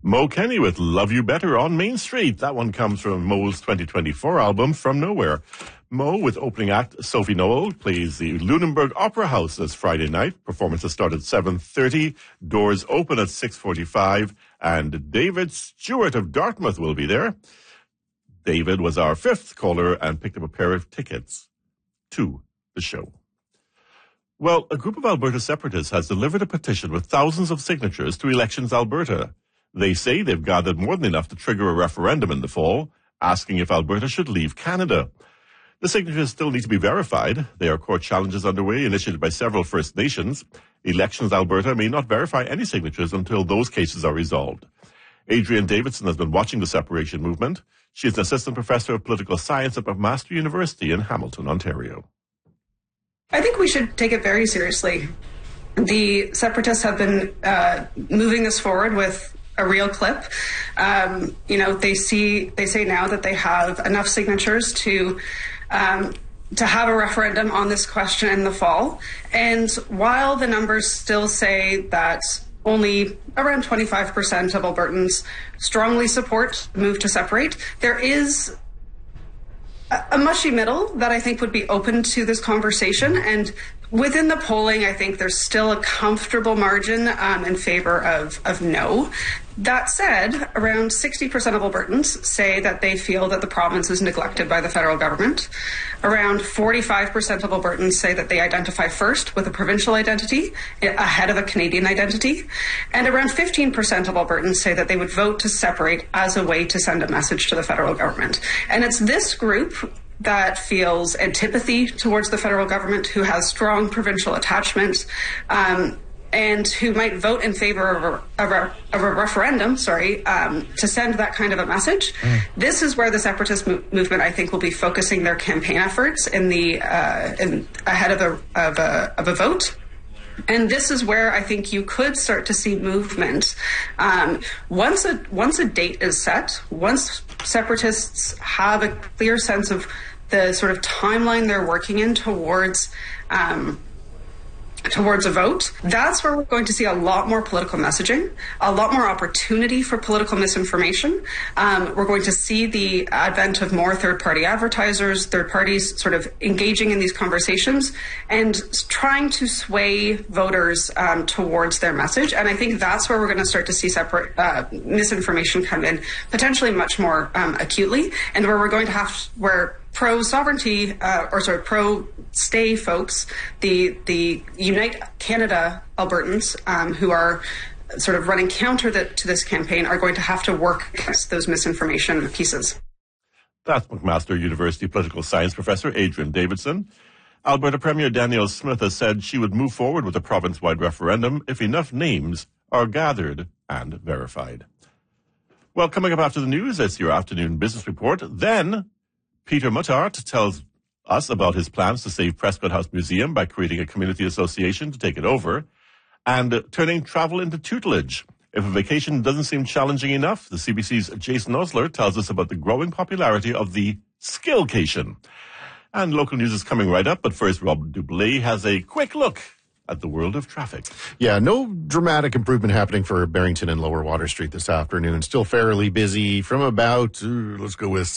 Mo Kenny with Love You Better on Main Street. That one comes from Mo's 2024 album, From Nowhere. Mo, with opening act Sophie Noel, plays the Lunenburg Opera House this Friday night. Performances start at 7:30. Doors open at 6:45. And David Stewart of Dartmouth will be there. David was our fifth caller and picked up a pair of tickets to the show. Well, a group of Alberta separatists has delivered a petition with thousands of signatures to Elections Alberta. They say they've gathered more than enough to trigger a referendum in the fall, asking if Alberta should leave Canada. The signatures still need to be verified. There are court challenges underway initiated by several First Nations. Elections Alberta may not verify any signatures until those cases are resolved. Adrienne Davidson has been watching the separation movement. She is an assistant professor of political science at McMaster University in Hamilton, Ontario. I think we should take it very seriously. The separatists have been moving this forward with a real clip. They say now that they have enough signatures to have a referendum on this question in the fall. And while the numbers still say that only around 25% of Albertans strongly support the move to separate, there is a mushy middle that I think would be open to this conversation. And within the polling, I think there's still a comfortable margin in favor of no. That said, around 60% of Albertans say that they feel that the province is neglected by the federal government. Around 45% of Albertans say that they identify first with a provincial identity ahead of a Canadian identity. And around 15% of Albertans say that they would vote to separate as a way to send a message to the federal government. And it's this group that feels antipathy towards the federal government, who has strong provincial attachments, and who might vote in favor of a referendum, to send that kind of a message. This is where the separatist movement, I think, will be focusing their campaign efforts ahead of a vote. And this is where I think you could start to see movement. Once a date is set, once separatists have a clear sense of the sort of timeline they're working in towards a vote, that's where we're going to see a lot more political messaging, a lot more opportunity for political misinformation. We're going to see the advent of more third-party advertisers, third parties sort of engaging in these conversations and trying to sway voters towards their message. And I think that's where we're going to start to see misinformation come in, potentially much more acutely, and where we're going to where pro-sovereignty, pro-stay folks, the Unite Canada Albertans who are sort of running counter to this campaign are going to have to work against those misinformation pieces. That's McMaster University political science professor Adrienne Davidson. Alberta Premier Danielle Smith has said she would move forward with a province-wide referendum if enough names are gathered and verified. Well, coming up after the news, it's your afternoon business report. Then Peter Muttart tells us about his plans to save Prescott House Museum by creating a community association to take it over and turning travel into tutelage. If a vacation doesn't seem challenging enough, the CBC's Jason Osler tells us about the growing popularity of the skillcation. And local news is coming right up, but first Rob Dublé has a quick look at the world of traffic. Yeah, no dramatic improvement happening for Barrington and Lower Water Street this afternoon. Still fairly busy from about, let's go with